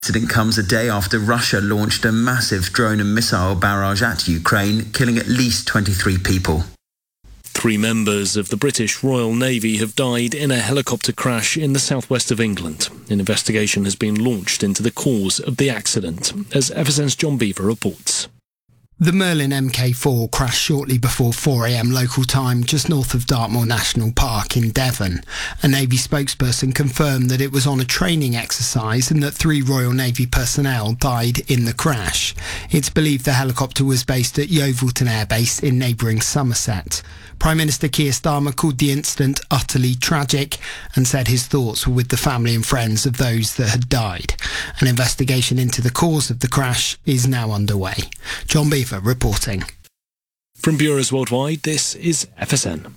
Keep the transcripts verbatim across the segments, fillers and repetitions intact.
The incident comes a day after Russia launched a massive drone and missile barrage at Ukraine, killing at least twenty-three people. Three members of the British Royal Navy have died in a helicopter crash in the southwest of England. An investigation has been launched into the cause of the accident, as F S N's John Beaver reports. The Merlin M K four crashed shortly before four a m local time just north of Dartmoor National Park in Devon. A Navy spokesperson confirmed that it was on a training exercise and that three Royal Navy personnel died in the crash. It's believed the helicopter was based at Yeovilton Air Base in neighbouring Somerset. Prime Minister Keir Starmer called the incident utterly tragic and said his thoughts were with the family and friends of those that had died. An investigation into the cause of the crash is now underway. John Beaver reporting. From bureaus worldwide, this is F S N.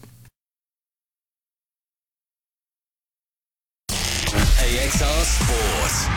A X R Sport.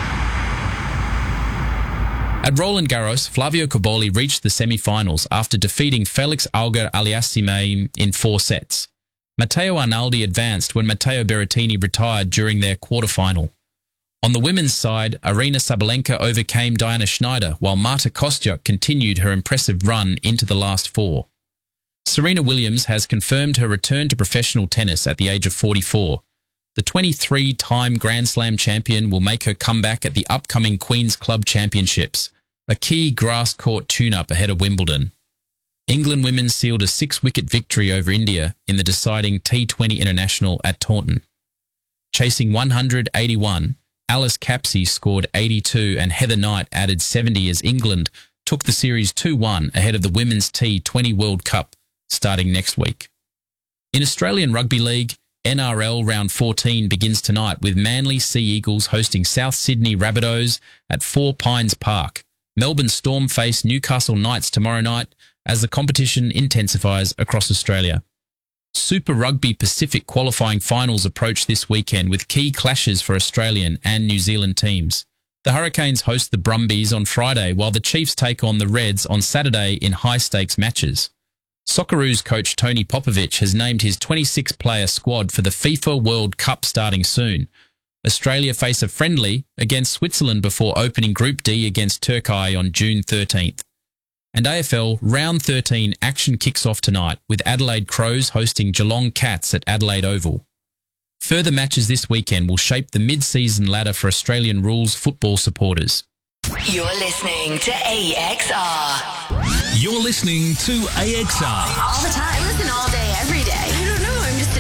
At Roland Garros, Flavio Cobolli reached the semi-finals after defeating Felix Auger-Aliassime in four sets. Matteo Arnaldi advanced when Matteo Berrettini retired during their quarter-final. On the women's side, Arina Sabalenka overcame Diana Schneider, while Marta Kostyuk continued her impressive run into the last four. Serena Williams has confirmed her return to professional tennis at the age of forty-four. The twenty-three-time Grand Slam champion will make her comeback at the upcoming Queen's Club Championships, a key grass court tune-up ahead of Wimbledon. England women sealed a six-wicket victory over India in the deciding T twenty International at Taunton. Chasing one hundred eighty-one, Alice Capsey scored eighty-two and Heather Knight added seventy as England took the series two one ahead of the Women's T twenty World Cup starting next week. In Australian Rugby League, N R L Round fourteen begins tonight with Manly Sea Eagles hosting South Sydney Rabbitohs at Four Pines Park. Melbourne Storm face Newcastle Knights tomorrow night as the competition intensifies across Australia. Super Rugby Pacific qualifying finals approach this weekend with key clashes for Australian and New Zealand teams. The Hurricanes host the Brumbies on Friday, while the Chiefs take on the Reds on Saturday in high-stakes matches. Socceroos coach Tony Popovic has named his twenty-six player squad for the FIFA World Cup starting soon. Australia face a friendly against Switzerland before opening Group D against Turkey on June thirteenth. And A F L Round thirteen action kicks off tonight with Adelaide Crows hosting Geelong Cats at Adelaide Oval. Further matches this weekend will shape the mid-season ladder for Australian rules football supporters. You're listening to A X R. You're listening to A X R. All the time. Listen all day, every day.